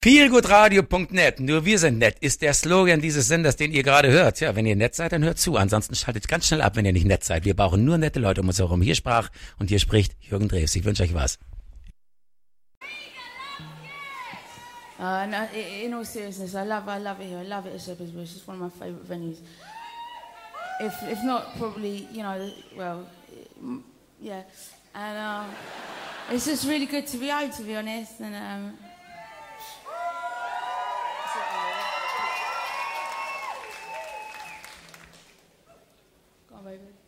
Feelgoodradio.net, nur wir sind nett, ist der Slogan dieses Senders, den ihr gerade hört. Ja, wenn ihr nett seid, dann hört zu. Ansonsten schaltet ganz schnell ab, wenn ihr nicht nett seid. Wir brauchen nur nette Leute um uns herum. Hier sprach und hier spricht Jürgen Drews. Ich wünsche euch was. No, in all seriousness, I love it here. I love it at Shepherd's Bush. It's one of my favourite venues. If not, probably, you know, well, yeah. And it's just really good to be out, to be honest. And go on, baby.